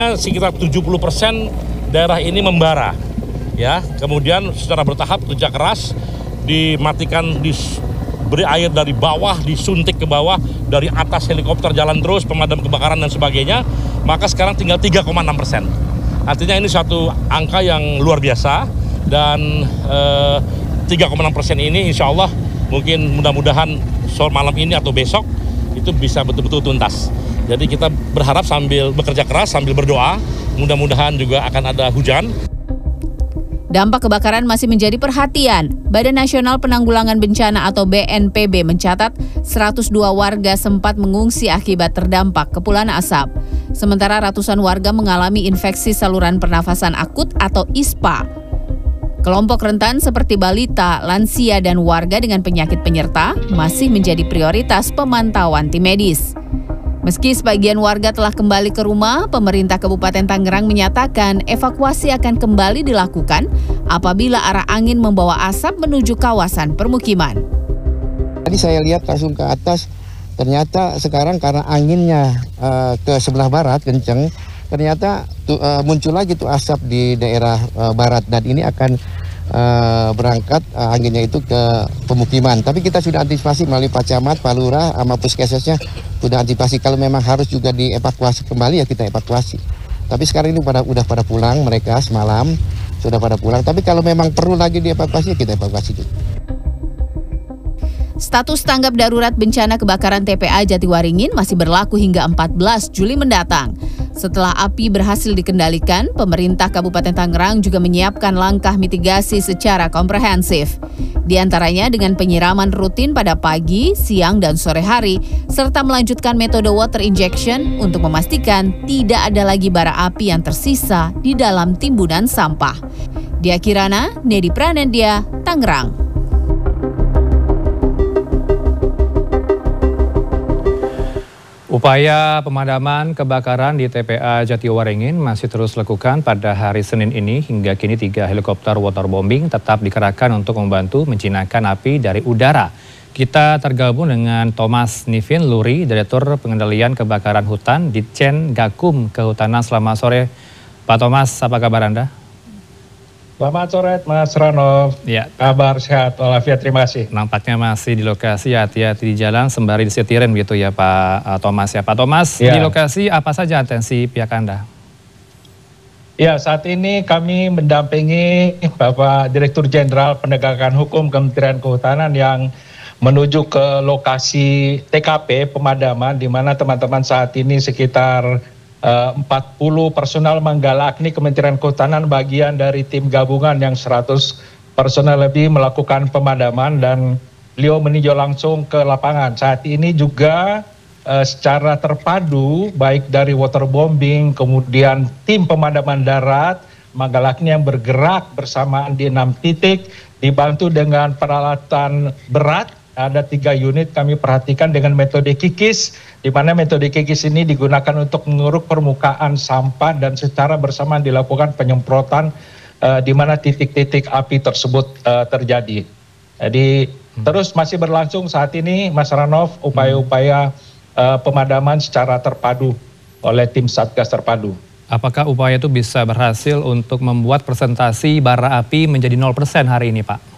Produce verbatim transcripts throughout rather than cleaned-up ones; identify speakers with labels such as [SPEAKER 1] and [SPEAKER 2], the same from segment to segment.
[SPEAKER 1] Sekitar tujuh puluh persen daerah ini membara, ya. Kemudian secara bertahap kerja keras dimatikan, diberi air dari bawah, disuntik ke bawah, dari atas helikopter jalan terus, pemadam kebakaran dan sebagainya. Maka sekarang tinggal tiga koma enam persen. Artinya ini suatu angka yang luar biasa dan eh, tiga koma enam persen ini insya Allah mungkin mudah-mudahan sore malam ini atau besok itu bisa betul-betul tuntas. Jadi kita berharap sambil bekerja keras, sambil berdoa, mudah-mudahan juga akan ada hujan.
[SPEAKER 2] Dampak kebakaran masih menjadi perhatian. Badan Nasional Penanggulangan Bencana atau B N P B mencatat seratus dua warga sempat mengungsi akibat terdampak kepulan asap. Sementara ratusan warga mengalami infeksi saluran pernafasan akut atau I S P A. Kelompok rentan seperti balita, lansia, dan warga dengan penyakit penyerta masih menjadi prioritas pemantauan tim medis. Meski sebagian warga telah kembali ke rumah, pemerintah Kabupaten Tangerang menyatakan evakuasi akan kembali dilakukan apabila arah angin membawa asap menuju kawasan permukiman.
[SPEAKER 3] Tadi saya lihat langsung ke atas, ternyata sekarang karena anginnya uh, ke sebelah barat kenceng, ternyata tu, uh, muncul lagi tuh asap di daerah uh, barat dan ini akan uh, berangkat uh, anginnya itu ke pemukiman. Tapi kita sudah antisipasi melalui Pak Camat, Pak Lurah, sama Puskesmasnya sudah antisipasi. Kalau memang harus juga dievakuasi kembali ya kita evakuasi. Tapi sekarang ini pada udah pada pulang mereka semalam sudah pada pulang. Tapi kalau memang perlu lagi dievakuasi kita evakuasi juga.
[SPEAKER 2] Status tanggap darurat bencana kebakaran T P A Jatiwaringin masih berlaku hingga empat belas Juli mendatang. Setelah api berhasil dikendalikan, pemerintah Kabupaten Tangerang juga menyiapkan langkah mitigasi secara komprehensif. Di antaranya dengan penyiraman rutin pada pagi, siang, dan sore hari, serta melanjutkan metode water injection untuk memastikan tidak ada lagi bara api yang tersisa di dalam timbunan sampah. Dia Kirana, Nedi Pranendya, Tangerang.
[SPEAKER 4] Upaya pemadaman kebakaran di T P A Jatiwaringin masih terus dilakukan pada hari Senin ini. Hingga kini tiga helikopter waterbombing tetap dikerahkan untuk membantu menjinakkan api dari udara. Kita tergabung dengan Thomas Nivin Luri, Direktur Pengendalian Kebakaran Hutan Ditjen Gakum Kehutanan. Selamat sore, Pak Thomas, apa kabar Anda?
[SPEAKER 5] Selamat sore Mas Ranov, ya. Kabar sehat walafiat, terima kasih.
[SPEAKER 4] Nampaknya masih di lokasi, hati-hati di jalan sembari disetirin begitu ya Pak Thomas ya. Pak Thomas, ya. Di lokasi apa saja atensi pihak Anda?
[SPEAKER 5] Ya, saat ini kami mendampingi Bapak Direktur Jenderal Penegakan Hukum Kementerian Kehutanan yang menuju ke lokasi T K P pemadaman di mana teman-teman saat ini sekitar Uh, empat puluh personal Manggala Agni Kementerian Kehutanan bagian dari tim gabungan yang seratus personel lebih melakukan pemadaman dan beliau meninjau langsung ke lapangan. Saat ini juga uh, secara terpadu baik dari waterbombing kemudian tim pemadaman darat Manggala Agni yang bergerak bersamaan di enam titik dibantu dengan peralatan berat. Ada tiga unit kami perhatikan dengan metode kikis, di mana metode kikis ini digunakan untuk menguruk permukaan sampah dan secara bersamaan dilakukan penyemprotan uh, di mana titik-titik api tersebut uh, terjadi. Jadi hmm. terus masih berlangsung saat ini Mas Ranov upaya-upaya uh, pemadaman secara terpadu oleh tim Satgas terpadu.
[SPEAKER 4] Apakah upaya itu bisa berhasil untuk membuat presentasi bara api menjadi nol persen hari ini Pak?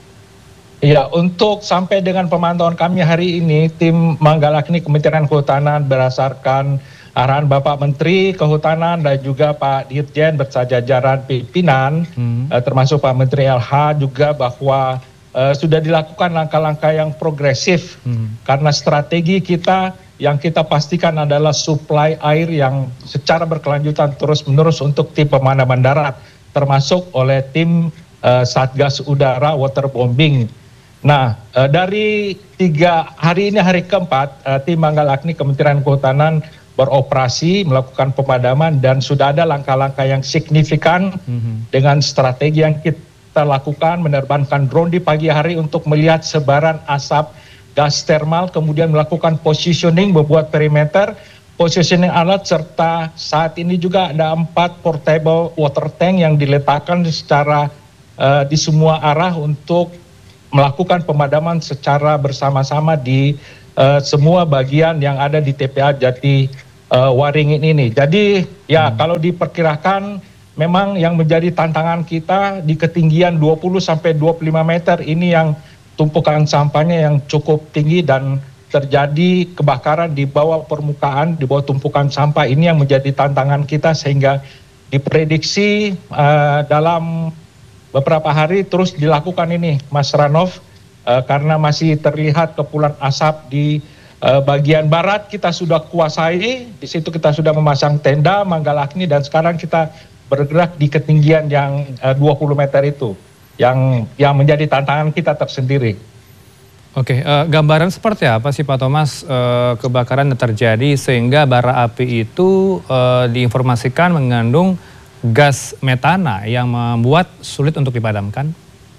[SPEAKER 5] Ya, untuk sampai dengan pemantauan kami hari ini, tim Manggala Agni Kementerian Kehutanan berdasarkan arahan Bapak Menteri Kehutanan dan juga Pak Dirjen bersajajaran pimpinan, hmm. eh, termasuk Pak Menteri L H juga bahwa eh, sudah dilakukan langkah-langkah yang progresif hmm. karena strategi kita yang kita pastikan adalah suplai air yang secara berkelanjutan terus-menerus untuk tim pemadaman darat, termasuk oleh tim eh, Satgas Udara Waterbombing. Nah, eh, dari tiga hari ini hari keempat, eh, tim Manggala Agni Kementerian Kehutanan beroperasi melakukan pemadaman dan sudah ada langkah-langkah yang signifikan mm-hmm. dengan strategi yang kita lakukan, menerbangkan drone di pagi hari untuk melihat sebaran asap gas termal, kemudian melakukan positioning, membuat perimeter, positioning alat, serta saat ini juga ada empat portable water tank yang diletakkan secara uh, di semua arah untuk melakukan pemadaman secara bersama-sama di uh, semua bagian yang ada di T P A Jati uh, Waringin ini. Jadi ya
[SPEAKER 4] Hmm.
[SPEAKER 5] kalau diperkirakan memang yang menjadi tantangan kita di ketinggian dua puluh sampai dua puluh lima meter ini yang tumpukan sampahnya yang cukup tinggi dan terjadi kebakaran di bawah permukaan, di bawah tumpukan sampah ini yang menjadi tantangan kita sehingga diprediksi uh, dalam beberapa hari terus dilakukan ini, Mas Ranov, uh, karena masih terlihat kepulan asap di uh, bagian barat kita sudah kuasai, di situ kita sudah memasang tenda Manggalakhni dan sekarang kita bergerak di ketinggian yang uh, dua puluh meter itu, yang yang menjadi tantangan kita tersendiri.
[SPEAKER 4] Oke, eh, gambaran seperti apa sih Pak Thomas eh, kebakaran yang terjadi sehingga bara api itu eh, diinformasikan mengandung gas metana yang membuat sulit untuk dipadamkan?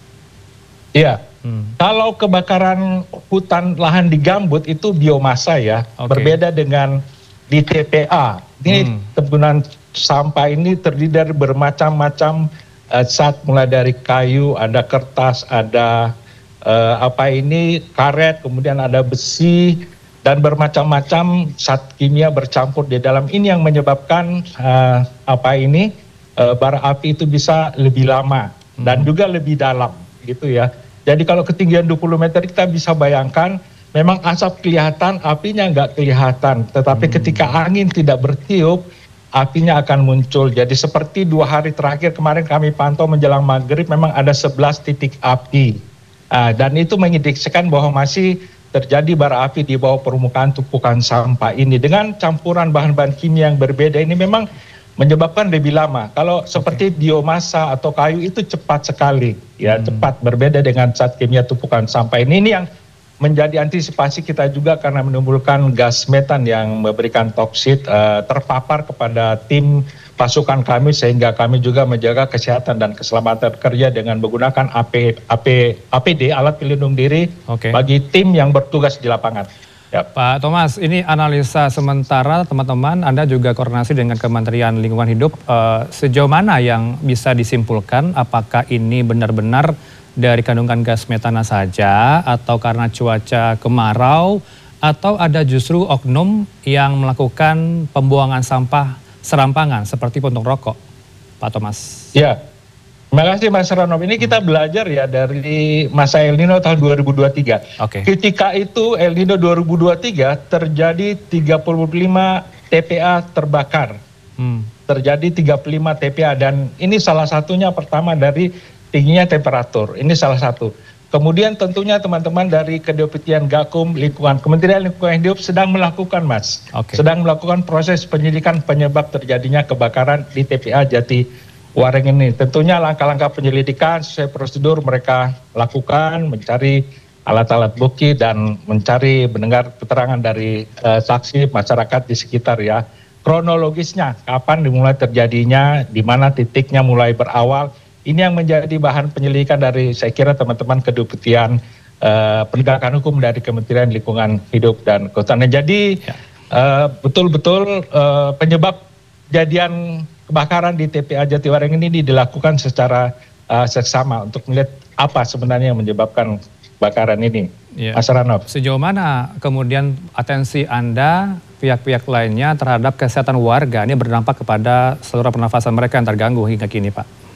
[SPEAKER 5] Iya,
[SPEAKER 4] Hmm.
[SPEAKER 5] kalau kebakaran hutan lahan di gambut itu biomasa ya,
[SPEAKER 4] Oke.
[SPEAKER 5] berbeda dengan di T P A. Ini
[SPEAKER 4] Hmm.
[SPEAKER 5] timbunan sampah ini terdiri dari bermacam-macam uh, zat, mulai dari kayu, ada kertas, ada uh, apa ini karet, kemudian ada besi dan bermacam-macam zat kimia bercampur di dalam. Ini yang menyebabkan uh, apa ini uh, bara api itu bisa lebih lama dan juga lebih dalam gitu ya. Jadi kalau ketinggian dua puluh meter kita bisa bayangkan memang asap kelihatan, apinya nggak kelihatan. Tetapi ketika angin tidak bertiup, apinya akan muncul. Jadi seperti dua hari terakhir kemarin kami pantau menjelang maghrib memang ada sebelas titik api. Ah, dan itu mengindiksikan bahwa masih terjadi bara api di bawah permukaan tumpukan sampah ini. Dengan campuran bahan-bahan kimia yang berbeda ini memang menyebabkan lebih lama. Kalau seperti biomasa atau kayu itu cepat sekali, ya
[SPEAKER 4] Hmm.
[SPEAKER 5] cepat, berbeda dengan zat kimia tumpukan sampah ini. Ini yang menjadi antisipasi kita juga karena menimbulkan gas metan yang memberikan toksit uh, terpapar kepada tim pasukan kami sehingga kami juga menjaga kesehatan dan keselamatan kerja dengan menggunakan A P, A P, A P D, alat pelindung diri,
[SPEAKER 4] Oke.
[SPEAKER 5] bagi tim yang bertugas di lapangan. Ya.
[SPEAKER 4] Pak Thomas, ini analisa sementara teman-teman, Anda juga koordinasi dengan Kementerian Lingkungan Hidup. Eh, sejauh mana yang bisa disimpulkan apakah ini benar-benar dari kandungan gas metana saja atau karena cuaca kemarau atau ada justru oknum yang melakukan pembuangan sampah serampangan seperti puntung rokok, Pak Thomas?
[SPEAKER 5] Ya, terima kasih Mas Ranov. Ini kita belajar ya dari masa El Nino tahun dua ribu dua puluh tiga.
[SPEAKER 4] Oke.
[SPEAKER 5] Ketika itu El Nino dua ribu dua puluh tiga terjadi tiga puluh lima T P A terbakar.
[SPEAKER 4] Hmm.
[SPEAKER 5] Terjadi tiga puluh lima T P A dan ini salah satunya pertama dari tingginya temperatur. Ini salah satu. Kemudian tentunya teman-teman dari Kedeputian Gakum Lingkungan, Kementerian Lingkungan Hidup sedang melakukan, Mas,
[SPEAKER 4] Oke.
[SPEAKER 5] sedang melakukan proses penyelidikan penyebab terjadinya kebakaran di T P A Jati Waringin ini. Tentunya langkah-langkah penyelidikan sesuai prosedur mereka lakukan, mencari alat-alat bukti dan mencari mendengar keterangan dari uh, saksi masyarakat di sekitar ya. Kronologisnya, kapan dimulai terjadinya, di mana titiknya mulai berawal. Ini yang menjadi bahan penyelidikan dari saya kira teman-teman Kedeputian uh, Penegakan Hukum dari Kementerian Lingkungan Hidup dan Kehutanan. Jadi uh, betul-betul uh, penyebab kejadian kebakaran di T P A Jati Waringin ini dilakukan secara uh, seksama untuk melihat apa sebenarnya yang menyebabkan kebakaran ini.
[SPEAKER 4] Ya.
[SPEAKER 5] Mas Ranov.
[SPEAKER 4] Sejauh mana kemudian atensi Anda, pihak-pihak lainnya terhadap kesehatan warga ini berdampak kepada saluran pernafasan mereka yang terganggu hingga kini, Pak?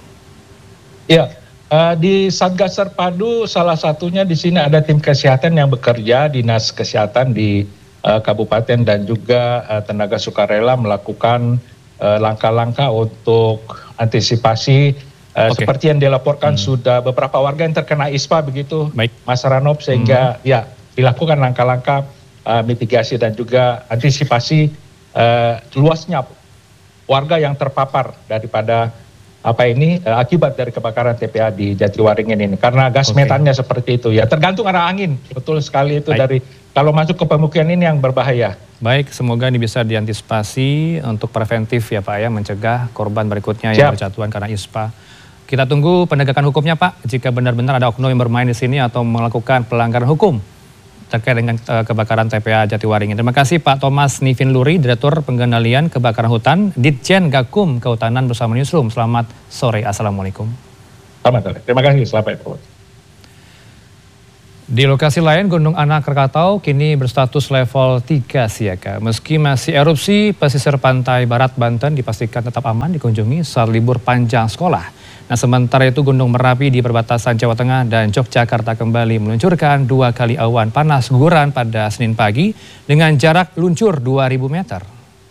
[SPEAKER 5] Ya, uh, di Satgas Terpadu salah satunya di sini ada tim kesehatan yang bekerja, Dinas Kesehatan di uh, Kabupaten dan juga uh, tenaga sukarela melakukan uh, langkah-langkah untuk antisipasi uh,
[SPEAKER 4] Oke.
[SPEAKER 5] seperti yang dilaporkan sudah beberapa warga yang terkena I S P A begitu,
[SPEAKER 4] Baik.
[SPEAKER 5] Mas Ranov, sehingga ya dilakukan langkah-langkah uh, mitigasi dan juga antisipasi uh, luasnya warga yang terpapar daripada apa ini uh, akibat dari kebakaran T P A di Jati Waringin ini karena gas
[SPEAKER 4] Oke.
[SPEAKER 5] metannya seperti itu ya, tergantung arah angin, betul sekali itu.
[SPEAKER 4] Baik.
[SPEAKER 5] Dari kalau masuk ke pemukiman ini yang berbahaya.
[SPEAKER 4] Baik, semoga ini bisa diantisipasi untuk preventif ya Pak ya, mencegah korban berikutnya
[SPEAKER 5] Siap.
[SPEAKER 4] yang berjatuhan karena I S P A. Kita tunggu penegakan hukumnya Pak, jika benar-benar ada oknum yang bermain di sini atau melakukan pelanggaran hukum terkait dengan uh, kebakaran T P A Jati Waringin. Terima kasih Pak Thomas Nivin Luri, Direktur Pengendalian Kebakaran Hutan, Ditjen Gakum Kehutanan bersama Newsroom. Selamat sore, Assalamualaikum.
[SPEAKER 5] Selamat sore. Terima kasih, selamat sore.
[SPEAKER 4] Di lokasi lain, Gunung Anak Krakatau kini berstatus level tiga siaga. Meski masih erupsi, pesisir pantai barat Banten dipastikan tetap aman dikunjungi saat libur panjang sekolah. Nah, sementara itu Gunung Merapi di perbatasan Jawa Tengah dan Yogyakarta kembali meluncurkan dua kali awan panas guguran pada Senin pagi dengan jarak luncur dua ribu meter.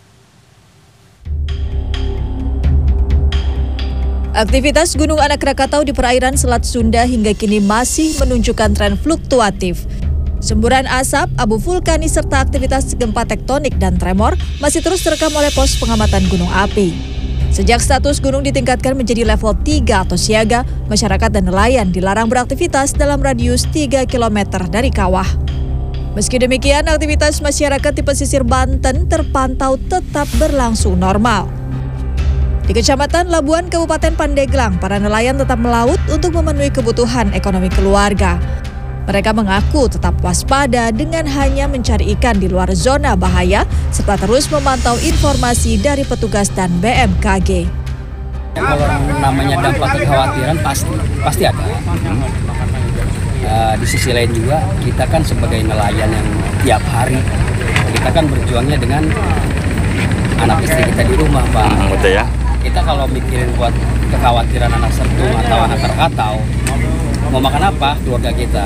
[SPEAKER 6] Aktivitas Gunung Anak Krakatau di perairan Selat Sunda hingga kini masih menunjukkan tren fluktuatif. Semburan asap, abu vulkanis serta aktivitas gempa tektonik dan tremor masih terus terekam oleh pos pengamatan gunung api. Sejak status gunung ditingkatkan menjadi level tiga atau siaga, masyarakat dan nelayan dilarang beraktivitas dalam radius tiga kilometer dari kawah. Meski demikian, aktivitas masyarakat di pesisir Banten terpantau tetap berlangsung normal. Di Kecamatan Labuan, Kabupaten Pandeglang, para nelayan tetap melaut untuk memenuhi kebutuhan ekonomi keluarga. Mereka mengaku tetap waspada dengan hanya mencari ikan di luar zona bahaya, serta terus memantau informasi dari petugas dan B M K G.
[SPEAKER 7] Kalau namanya dampak kekhawatiran pasti, pasti ada. Uh, di sisi lain juga, kita kan sebagai nelayan yang tiap hari, kita kan berjuangnya dengan anak istri kita di rumah, Pak.
[SPEAKER 1] Betul ya.
[SPEAKER 7] Kita kalau mikirin buat kekhawatiran anak sertung atau anak Krakatau, mau makan apa keluarga kita.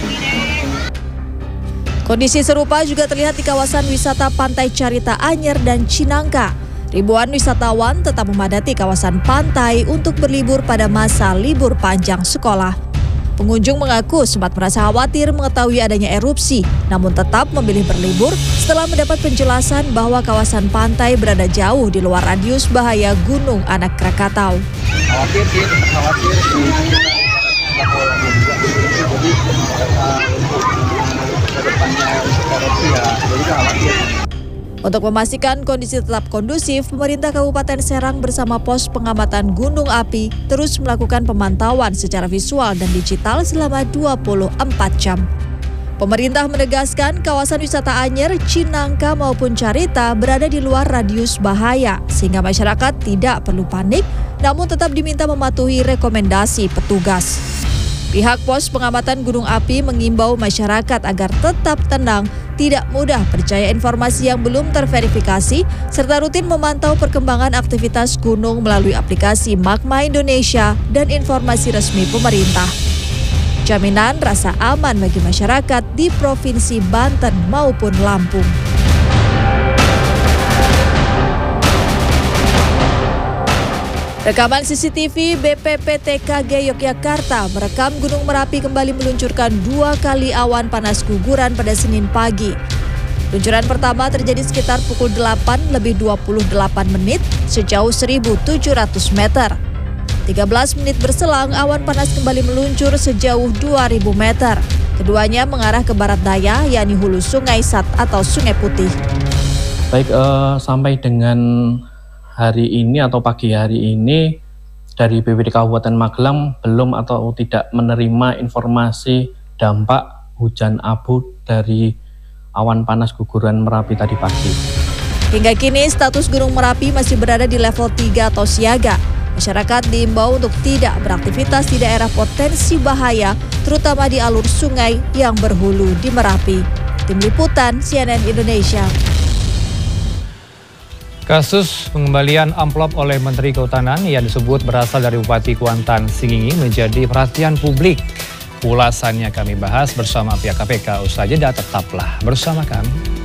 [SPEAKER 6] Kondisi serupa juga terlihat di kawasan wisata Pantai Carita Anyer dan Cinangka. Ribuan wisatawan tetap memadati kawasan pantai untuk berlibur pada masa libur panjang sekolah. Pengunjung mengaku sempat merasa khawatir mengetahui adanya erupsi, namun tetap memilih berlibur setelah mendapat penjelasan bahwa kawasan pantai berada jauh di luar radius bahaya Gunung Anak Krakatau.
[SPEAKER 7] Khawatir sih, khawatir.
[SPEAKER 6] Untuk memastikan kondisi tetap kondusif, pemerintah Kabupaten Serang bersama pos pengamatan gunung api terus melakukan pemantauan secara visual dan digital selama dua puluh empat jam. Pemerintah menegaskan kawasan wisata Anyer, Cinangka maupun Carita berada di luar radius bahaya, sehingga masyarakat tidak perlu panik, namun tetap diminta mematuhi rekomendasi petugas. Pihak pos pengamatan gunung api mengimbau masyarakat agar tetap tenang, tidak mudah percaya informasi yang belum terverifikasi, serta rutin memantau perkembangan aktivitas gunung melalui aplikasi Magma Indonesia dan informasi resmi pemerintah. Jaminan rasa aman bagi masyarakat di Provinsi Banten maupun Lampung. Rekaman C C T V B P P T K G Yogyakarta merekam Gunung Merapi kembali meluncurkan dua kali awan panas guguran pada Senin pagi. Luncuran pertama terjadi sekitar pukul delapan lebih dua puluh delapan menit sejauh seribu tujuh ratus meter. tiga belas menit berselang, awan panas kembali meluncur sejauh dua ribu meter. Keduanya mengarah ke barat daya, yakni hulu Sungai Sat atau Sungai Putih.
[SPEAKER 8] Baik, uh, sampai dengan hari ini atau pagi hari ini dari B P B D Kabupaten Magelang belum atau tidak menerima informasi dampak hujan abu dari awan panas guguran Merapi tadi pagi.
[SPEAKER 6] Hingga kini status Gunung Merapi masih berada di level tiga atau siaga. Masyarakat diimbau untuk tidak beraktivitas di daerah potensi bahaya, terutama di alur sungai yang berhulu di Merapi. Tim Liputan C N N Indonesia.
[SPEAKER 4] Kasus pengembalian amplop oleh Menteri Kehutanan yang disebut berasal dari Bupati Kuantan Singingi menjadi perhatian publik. Ulasannya kami bahas bersama pihak K P K. Usai jeda, tetaplah bersama kami.